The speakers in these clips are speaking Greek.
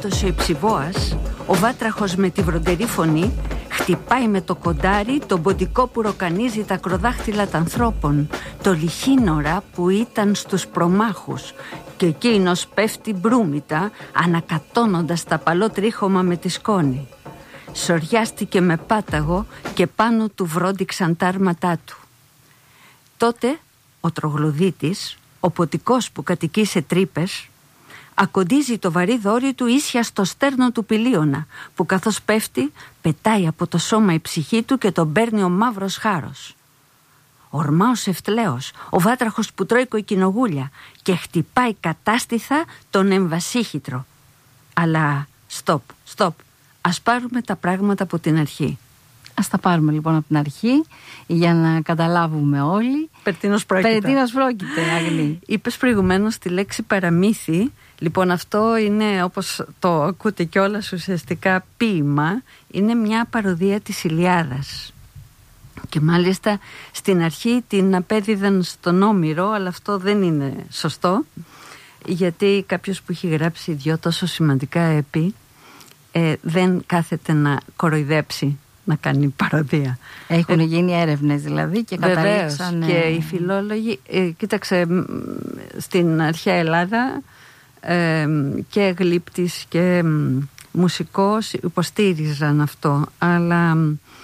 Αυτός ο Υψηβόας, ο βάτραχος με τη βροντερή φωνή, χτυπάει με το κοντάρι τον ποντικό που ροκανίζει τα ακροδάχτυλα των ανθρώπων, το λιχίνορα που ήταν στους προμάχους, και εκείνος πέφτει μπρούμητα, ανακατώνοντας τα παλό τρίχωμα με τη σκόνη. Σοριάστηκε με πάταγο και πάνω του βρόντιξαν τα άρματά του. Τότε ο τρογλωδίτης, ο ποτικός που κατοικεί σε τρύπες, ακοντίζει το βαρύ δόρυ του ίσια στο στέρνο του πηλίωνα, που καθώς πέφτει πετάει από το σώμα η ψυχή του και τον παίρνει ο μαύρος χάρος. Ορμάος ευτλέος, ο βάτραχος που τρώει κοκκινογούλια και χτυπάει κατάστηθα τον εμβασίχυτρο. Αλλά stop, ας πάρουμε τα πράγματα από την αρχή. Ας τα πάρουμε λοιπόν από την αρχή για να καταλάβουμε όλοι περί τίνος πρόκειται, Αγνή. Είπες προηγουμένως τη λέξη παραμύθι. Λοιπόν, αυτό είναι, όπως το ακούτε κιόλας, ουσιαστικά ποίημα. Είναι μια παροδία της Ηλιάδας. Και μάλιστα στην αρχή την απέδιδαν στον Όμηρο, αλλά αυτό δεν είναι σωστό, γιατί κάποιος που έχει γράψει δυο τόσο σημαντικά έπι δεν κάθεται να κοροϊδέψει, να κάνει παροδία. Έχουν γίνει έρευνες δηλαδή και καταλήξαν. Και οι φιλόλογοι, κοίταξε, στην αρχαία Ελλάδα και γλύπτης και μουσικός υποστήριζαν αυτό, αλλά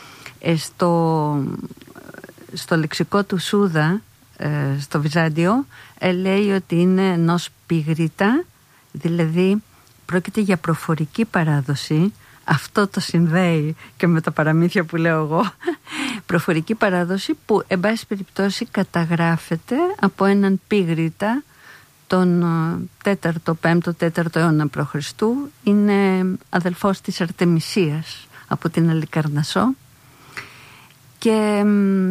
στο λεξικό του Σούδα στο Βυζάντιο λέει ότι είναι ενός πίγριτα, δηλαδή πρόκειται για προφορική παράδοση. Αυτό το συνδέει και με τα παραμύθια που λέω εγώ. Προφορική παράδοση που εν πάση περιπτώσει καταγράφεται από έναν πίγριτα τον 4ο, 5ο, 4ο αιώνα π.Χ. Είναι αδελφός της Αρτεμισίας από την Αλικαρνασσό. Και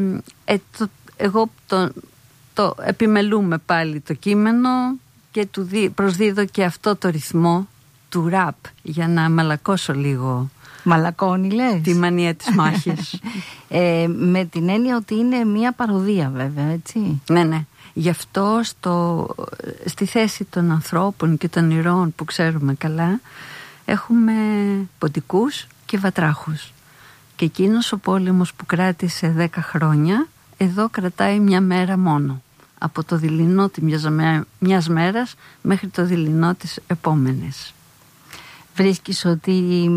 εγώ το επιμελούμε πάλι το κείμενο και του προσδίδω και αυτό το ρυθμό του ραπ για να μαλακώσω λίγο. Μαλακώνει λες? Τη μανία της μάχης. Με την έννοια ότι είναι μια παροδία βέβαια, έτσι. Ναι. Γι' αυτό στη θέση των ανθρώπων και των ηρώων που ξέρουμε καλά έχουμε ποντικούς και βατράχους. Και εκείνος ο πόλεμος που κράτησε 10 χρόνια, εδώ κρατάει μια μέρα μόνο. Από το δειλινό μιας μέρας μέχρι το δειλινό της επόμενης. Βρίσκεις ότι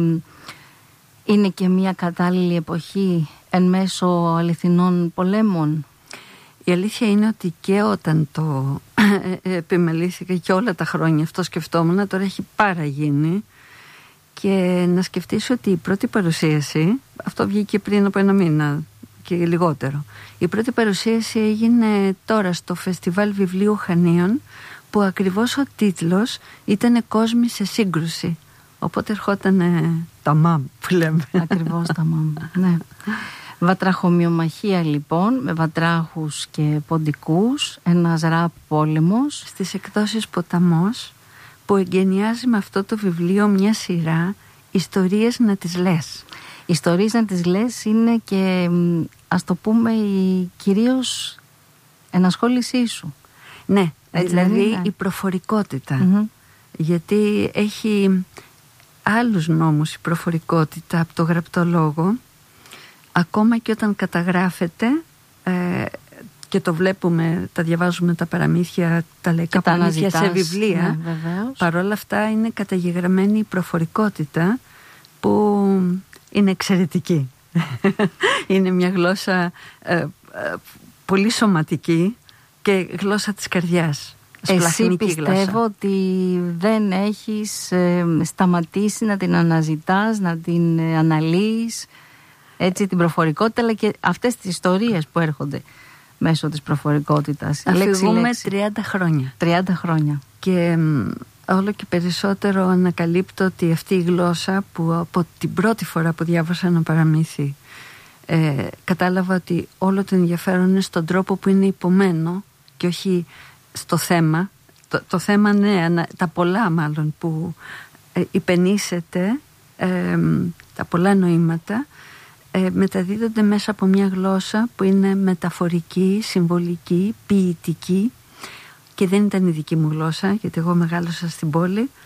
είναι και μια κατάλληλη εποχή εν μέσω αληθινών πολέμων? Η αλήθεια είναι ότι και όταν το επιμελήθηκα και όλα τα χρόνια αυτό σκεφτόμουν, τώρα έχει παραγίνει. Και να σκεφτείς ότι η πρώτη παρουσίαση, αυτό βγήκε πριν από 1 μήνα και λιγότερο, η πρώτη παρουσίαση έγινε τώρα στο Φεστιβάλ Βιβλίου Χανίων, που ακριβώς ο τίτλος ήταν «Κόσμοι σε σύγκρουση». Οπότε ερχόταν τα μαμ που λέμε. Ακριβώς τα μαμ, ναι. Βατραχομοιομαχία λοιπόν, με βατράχους και ποντικούς, ένας ραπ πόλεμος. Στις εκδόσεις Ποταμός, που εγκαινιάζει με αυτό το βιβλίο μια σειρά ιστορίες να τις λες. Ιστορίες να τις λες είναι και, ας το πούμε, κυρίως ενασχόλησή σου. Ναι, έτσι, δηλαδή ναι. Η προφορικότητα. Γιατί έχει άλλους νόμους η προφορικότητα από το γραπτό λόγο, ακόμα και όταν καταγράφεται, και το βλέπουμε, τα διαβάζουμε τα παραμύθια, τα λαϊκά παραμύθια σε βιβλία. Ναι, παρόλα αυτά είναι καταγεγραμμένη η προφορικότητα, που είναι εξαιρετική. Είναι μια γλώσσα πολύ σωματική και γλώσσα της καρδιάς. Εσύ πιστεύω ότι δεν έχεις σταματήσει να την αναζητάς, να την αναλύεις, έτσι, την προφορικότητα, αλλά και αυτές τις ιστορίες που έρχονται μέσω της προφορικότητας. Αφηγούμε 30 χρόνια. 30 χρόνια. Και όλο και περισσότερο ανακαλύπτω ότι αυτή η γλώσσα, που από την πρώτη φορά που διάβασα ένα παραμύθι κατάλαβα ότι όλο το ενδιαφέρον είναι στον τρόπο που είναι υπομένο και όχι στο θέμα. Το θέμα, ναι, τα πολλά μάλλον που υπενήσεται, τα πολλά νοήματα μεταδίδονται μέσα από μια γλώσσα που είναι μεταφορική, συμβολική, ποιητική, και δεν ήταν η δική μου γλώσσα, γιατί εγώ μεγάλωσα στην πόλη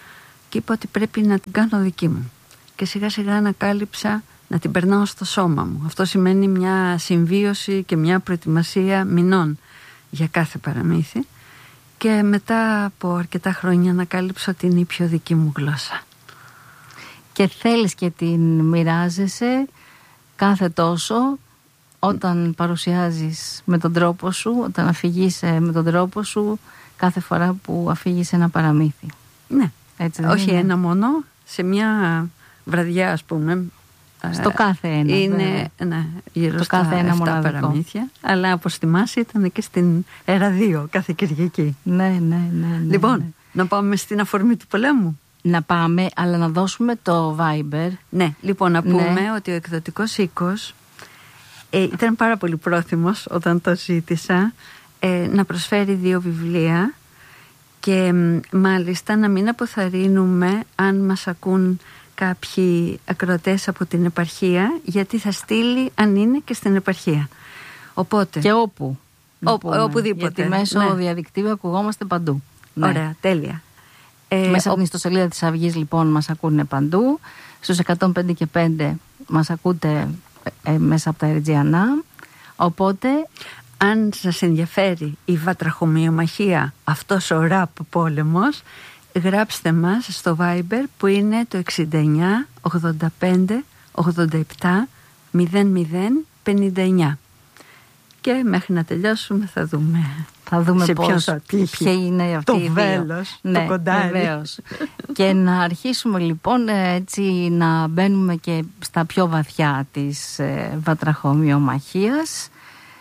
και είπα ότι πρέπει να την κάνω δική μου. Και σιγά σιγά ανακάλυψα να την περνάω στο σώμα μου. Αυτό σημαίνει μια συμβίωση και μια προετοιμασία μηνών για κάθε παραμύθι. Και μετά από αρκετά χρόνια ανακάλυψα ότι είναι η πιο δική μου γλώσσα. Και θέλεις και την μοιράζεσαι κάθε τόσο όταν παρουσιάζεις με τον τρόπο σου, όταν αφηγείσαι με τον τρόπο σου κάθε φορά που αφηγείς ένα παραμύθι. Ναι, έτσι όχι είναι? ένα μόνο, σε μια βραδιά ας πούμε. Στο κάθε ένα. Είναι γύρω στα κάθε ένα 7 μοναδικό παραμύθια. Αλλά όπως θυμάσαι ήταν και στην ΕΡΑ2 κάθε Κυριακή. Ναι. Λοιπόν, να πάμε στην αφορμή του πολέμου. Να πάμε, αλλά να δώσουμε το Viber. Ναι, λοιπόν, να πούμε ότι ο εκδοτικός οίκος ήταν πάρα πολύ πρόθυμος όταν το ζήτησα να προσφέρει 2 βιβλία και μάλιστα να μην αποθαρρύνουμε αν μας ακούν κάποιοι ακροατές από την επαρχία, γιατί θα στείλει αν είναι και στην επαρχία. Οπότε, και όπου. Οπουδήποτε. Γιατί μέσω διαδικτύου ακουγόμαστε παντού. Ωραία, τέλεια. Μέσα από την ιστοσελίδα της Αυγής λοιπόν μας ακούνε παντού. Στους 105 και 5 μας ακούτε μέσα από τα Ερτζιανά. Οπότε, αν σας ενδιαφέρει η βατραχομοιομαχία, αυτός ο ραπ πόλεμος, γράψτε μας στο Viber που είναι το 69 85 87 00 59. Και μέχρι να τελειώσουμε θα δούμε σε ποιον θα τύχει ποιοι είναι αυτοί οι βέλος, το κοντάρι. Βεβαίως. Και να αρχίσουμε λοιπόν έτσι να μπαίνουμε και στα πιο βαθιά της βατραχομοιομαχίας.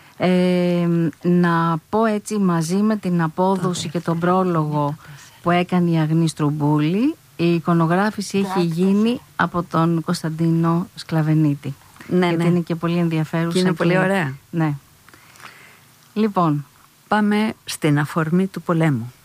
Να πω έτσι μαζί με την απόδοση και τον πρόλογο που έκανε η Αγνή Στρουμπούλη, η εικονογράφηση έχει γίνει από τον Κωνσταντίνο Σκλαβενίτη. Γιατί είναι και πολύ ενδιαφέρουσα. Και είναι πολύ ωραία. Ναι. Λοιπόν, πάμε στην αφορμή του πολέμου.